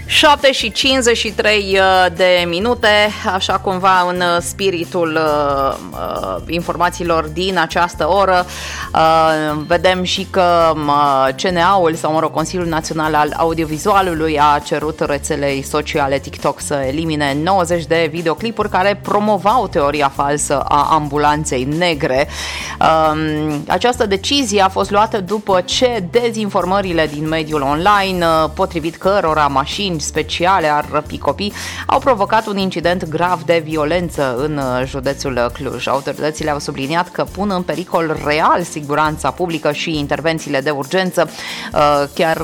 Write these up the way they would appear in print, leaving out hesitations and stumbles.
7:53 de minute, așa cumva în spiritul informațiilor din această oră. Vedem și că CNA-ul sau Consiliul Național al Audiovizualului a cerut rețelei sociale TikTok să elimine 90 de videoclipuri care promovau teoria falsă a ambulanței negre. Această decizie a fost luată după ce dezinformările din mediul online, potrivit cărora mașini speciale ar răpi copii, au provocat un incident grav de violență în județul Cluj. Autoritățile au subliniat că pun în pericol real siguranța publică și intervențiile de urgență. Chiar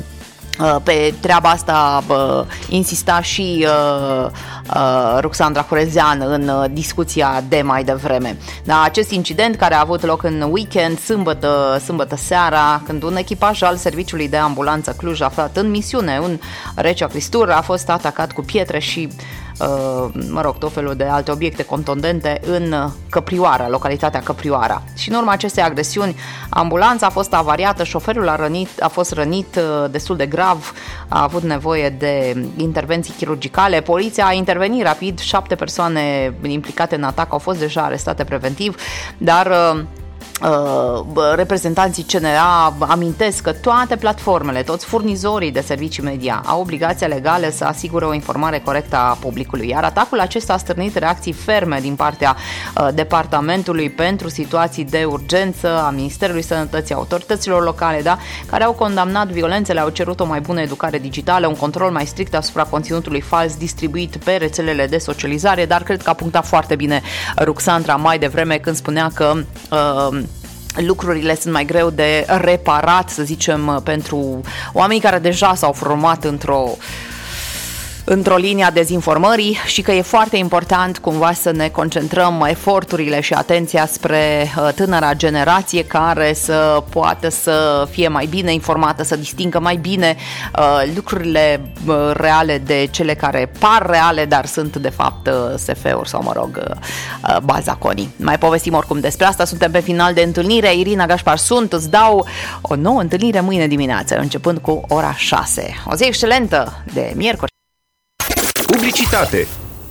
pe treaba asta insista și Ruxandra Curezean în discuția de mai devreme. Da, acest incident care a avut loc în weekend, sâmbătă seara, când un echipaj al Serviciului de Ambulanță Cluj, aflat în misiune în Recea Cristur, a fost atacat cu pietre și tot felul de alte obiecte contundente în Căprioara, localitatea Căprioara. Și în urma acestei agresiuni, ambulanța a fost avariată, șoferul a fost rănit destul de grav, a avut nevoie de intervenții chirurgicale. Poliția a intervenit rapid, 7 persoane implicate în atac au fost deja arestate preventiv, dar reprezentanții CNA amintesc că toate platformele, toți furnizorii de servicii media au obligația legală să asigure o informare corectă a publicului, iar atacul acesta a stârnit reacții ferme din partea Departamentului pentru Situații de Urgență, a Ministerului Sănătății, autorităților locale, da, care au condamnat violențele, au cerut o mai bună educare digitală, un control mai strict asupra conținutului fals distribuit pe rețelele de socializare, dar cred că a punctat foarte bine Ruxandra mai devreme când spunea că lucrurile sunt mai greu de reparat, să zicem, pentru oamenii care deja s-au format într-o linie a dezinformării și că e foarte important cumva să ne concentrăm eforturile și atenția spre tânăra generație care să poată să fie mai bine informată, să distingă mai bine lucrurile reale de cele care par reale, dar sunt de fapt SF-uri sau bazaconii. Mai povestim oricum despre asta, suntem pe final de întâlnire. Irina Gașpar sunt, îți dau o nouă întâlnire mâine dimineață, începând cu ora 6. O zi excelentă de miercuri. Publicitate.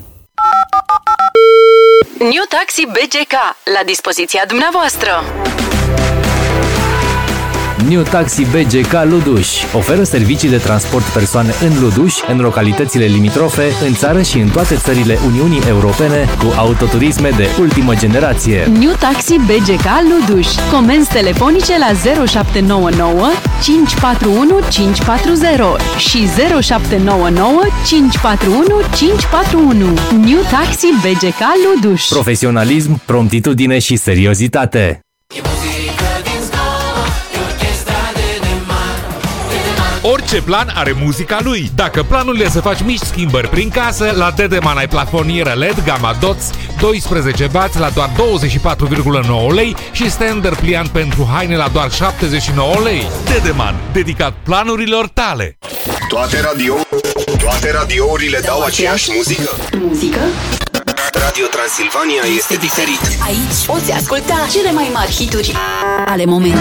New Taxi BGK, la dispoziția dumneavoastră. New Taxi BGK Luduș oferă servicii de transport persoane în Luduș, în localitățile limitrofe, în țară și în toate țările Uniunii Europene, cu autoturisme de ultimă generație. New Taxi BGK Luduș. Comenzi telefonice la 0799 541 540 și 0799 541 541. New Taxi BGK Luduș. Profesionalism, promptitudine și seriozitate. Orice plan are muzica lui. Dacă planul e să faci mici schimbări prin casă, la Dedeman ai plafonieră LED Gamma Dots 12W la doar 24,9 lei și stander pliant pentru haine la doar 79 lei. Dedeman, dedicat planurilor tale. Toate radiourile dau aceeași muzică? Radio Transilvania este diferit. Aici poți asculta cele mai mari hituri ale momentului.